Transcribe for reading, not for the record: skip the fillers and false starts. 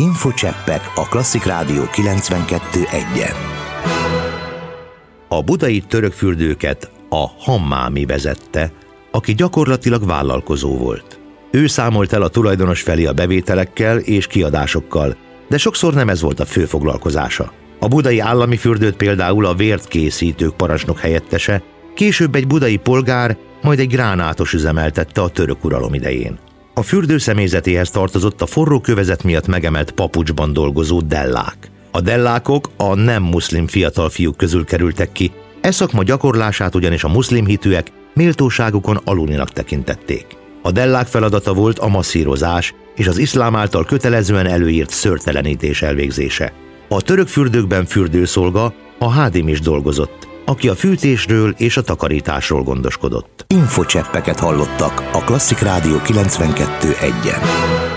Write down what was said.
Infocseppek a Klasszik Rádió 92.1-en. A budai törökfürdőket a Hammámi vezette, aki gyakorlatilag vállalkozó volt. Ő számolt el a tulajdonos felé a bevételekkel és kiadásokkal, de sokszor nem ez volt a fő foglalkozása. A budai állami fürdőt például a vért készítők parancsnok helyettese, később egy budai polgár, majd egy gránátos üzemeltette a török uralom idején. A fürdő személyzetéhez tartozott a forró kövezet miatt megemelt papucsban dolgozó dellák. A dellákok a nem muszlim fiatal fiúk közül kerültek ki, e szakma gyakorlását ugyanis a muszlim hitűek méltóságukon alulinak tekintették. A dellák feladata volt a masszírozás és az iszlám által kötelezően előírt szőrtelenítés elvégzése. A török fürdőkben fürdőszolga, a hádim is dolgozott, aki a fűtésről és a takarításról gondoskodott. Infocseppeket hallottak a Klasszik Rádió 92.1-en.